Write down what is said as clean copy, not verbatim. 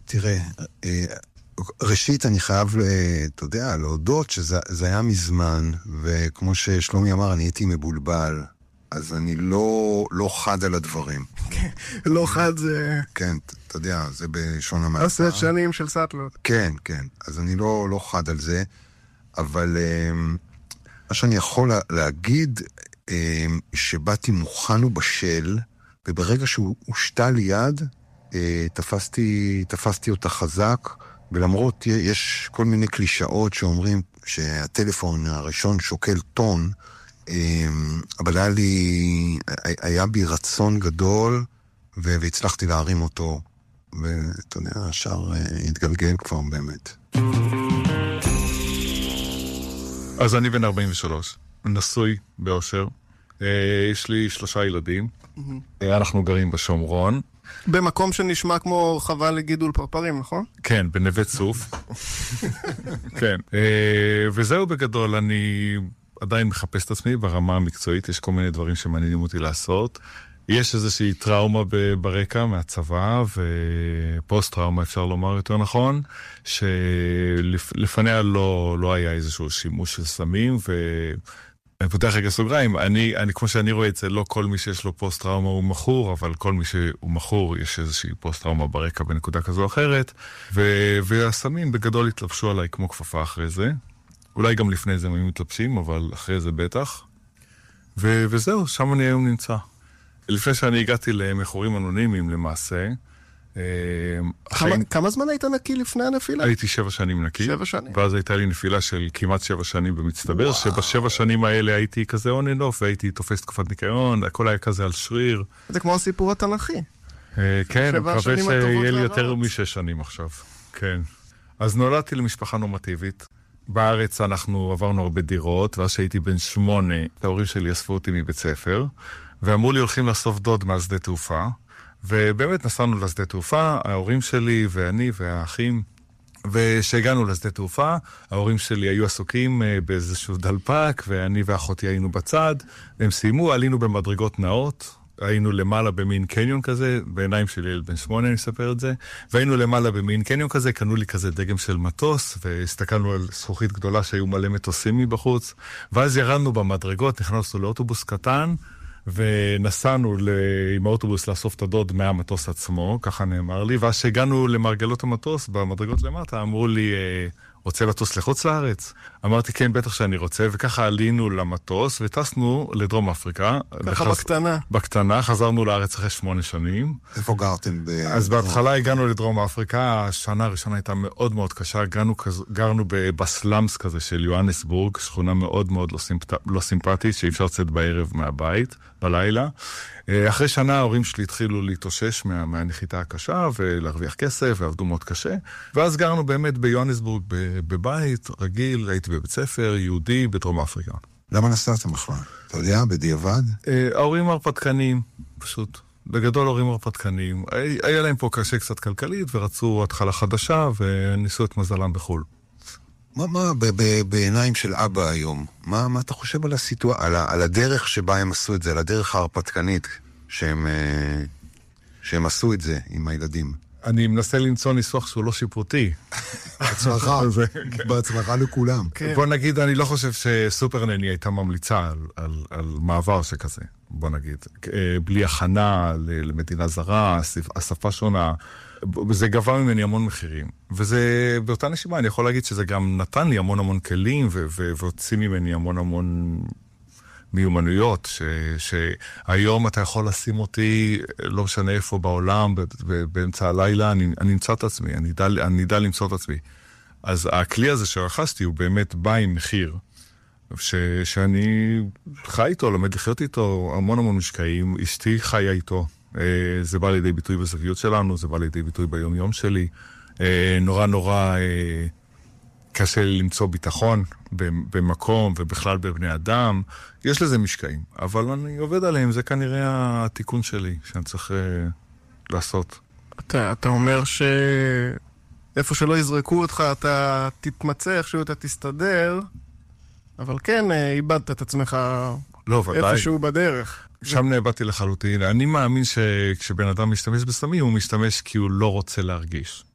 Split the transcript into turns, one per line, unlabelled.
תראה, ראשית אני חייב, אתה יודע, להודות שזה היה מזמן, וכמו ששלומי אמר, אני הייתי מבולבל, אז אני לא חד על הדברים.
לא חד זה...
כן, אתה יודע, זה בשון המעטה.
10 שנים של סאטלות.
כן, כן, אז אני לא חד על זה, אבל מה שאני יכול להגיד, שבאתי מוכן ובשל, וברגע שהוא הושתה ליד, תפסתי אותה חזק, ולמרות יש כל מיני קלישאות שאומרים שהטלפון הראשון שוקל טון, אבל היה בי רצון גדול, והצלחתי להרים אותו, ואתה יודע, השאר התגלגל כבר באמת.
אז אני בן 43, נשוי באושר, יש לי 3 ילדים, אנחנו גרים בשומרון.
במקום שנשמע כמו חווה לגידול פרפרים, נכון?
כן, בנווה צוף. כן, וזהו בגדול, אני עדיין מחפש את עצמי ברמה המקצועית, יש כל מיני דברים שמעניינים אותי לעשות. יש איזושהי טראומה ברקע מהצבא, ופוסט טראומה אפשר לומר יותר נכון, שלפניה לא היה איזשהו שימוש של סמים, אני פותח רגע סוגריים, כמו שאני רואה את זה, לא כל מי שיש לו פוסט טראומה הוא מכור, אבל כל מי שהוא מכור, יש איזושהי פוסט טראומה ברקע בנקודה כזו או אחרת, והסמים בגדול התלבשו עליי כמו כפפה אחרי זה. אולי גם לפני זה הם היו מתלבשים, אבל אחרי זה בטח. וזהו, שם אני היום נמצא. לפני שאני הגעתי למכורים אנונימיים למעשה,
כמה זמן היית נקי לפני הנפילה?
הייתי 7 שנים נקי.
7 שנים.
ואז הייתה לי נפילה של כמעט 7 שנים במצטבר, שב7 שנים האלה הייתי כזה on and off, והייתי תופס תקופת ניקיון, הכל היה כזה על שריר.
זה כמו הסיפור התנ"כי.
כן, אני מקווה שיהיה לי יותר מ6 שנים עכשיו. כן. אז נולדתי למשפחה נורמטיבית. בארץ אנחנו עברנו הרבה דירות, ואז שהייתי בן 8, ההורים שלי אספו אותי מבית ספר, ואמרו לי הולכים לאסוף דוד מהשדה תעופה, ובאמת נסענו לשדה תעופה, ההורים שלי ואני והאחים, ושהגענו לשדה תעופה, ההורים שלי היו עסוקים באיזשהו דלפק, ואני ואחותי היינו בצד, הם סיימו, עלינו במדרגות נאות, היינו למעלה במין קניון כזה, בעיניים שלי ילד בן 8 אני אספר את זה, והיינו למעלה במין קניון כזה, קנו לי כזה דגם של מטוס, והסתכלנו על זכוכית גדולה שהיו מלא מטוסים מבחוץ, ואז ירדנו במדרגות, נכנסנו לאוטובוס קטן, ונסענו עם האוטובוס לאסוף את הדוד מהמטוס עצמו, ככה נאמר לי, ואז שהגענו למרגלות המטוס, במדרגות למטה, אמרו לי, רוצה לטוס לחוץ לארץ? אמרתי, כן, בטח שאני רוצה, וככה עלינו למטוס, וטסנו לדרום אפריקה.
ככה בקטנה.
בקטנה, חזרנו לארץ אחרי 8 שנים.
איפה גרתם?
אז בהתחלה הגענו לדרום אפריקה, השנה הראשונה הייתה מאוד מאוד קשה, גרנו בסלאמס כזה של יואנסבורג, שכונה מאוד מאוד לא סימפטית, שאי אפשר לצאת בערב מהבית, בלילה. אחרי שנה ההורים שלי התחילו להתאושש מהנחיתה הקשה, ולהרוויח כסף, ועבדו מאוד קשה. ואז גרנו באמת ביואנסבורג בבית רגיל, הייתי בבית ספר, יהודי, בדרום אפריקה.
למה נסעתם בכלל? אתה יודע, בדיעבד?
ההורים הרפתקנים, פשוט. בגדול הורים הרפתקנים. היה להם פה קשה קצת כלכלית, ורצו התחלה חדשה, וניסו את מזלם בחול.
מה בעיניים של אבא היום? מה אתה חושב על על הדרך שבה הם עשו את זה, על הדרך ההרפתקנית שהם עשו את זה עם הילדים?
אני מנסה למצוא ניסוח שהוא לא שיפוטי.
בהצלחה לכולם.
בוא נגיד, אני לא חושב שסופר נני הייתה ממליצה על מעבר שכזה. בוא נגיד, בלי הכנה למדינה זרה, השפה שונה, זה גבה ממני המון מחירים. וזה, באותה נשימה, אני יכול להגיד שזה גם נתן לי המון כלים, והוציא ממני המון מיומנויות, שהיום אתה יכול לשים אותי, לא משנה איפה בעולם, באמצע הלילה, אני אמצא את עצמי, אני אדע למצוא את עצמי. אז הכלי הזה שרכשתי הוא באמת בא עם מחיר, שאני חי איתו, לומד לחיות איתו, המון משקעים, אשתי חיה איתו, זה בא לידי ביטוי בזוגיות שלנו, זה בא לידי ביטוי ביום יום שלי, נורא קשה למצוא ביטחון במקום ובכלל בבני אדם, יש לזה משקעים, אבל אני עובד עליהם, זה כנראה התיקון שלי שאני צריך לעשות.
אתה אומר שאיפה שלא יזרקו אותך אתה תתמצא, איכשהו אתה תסתדר, אבל כן, איבדת את עצמך איפשהו בדרך.
שם נאבדתי לחלוטין. אני מאמין שכשבן אדם משתמש בסמים, הוא משתמש כי הוא לא רוצה להרגיש.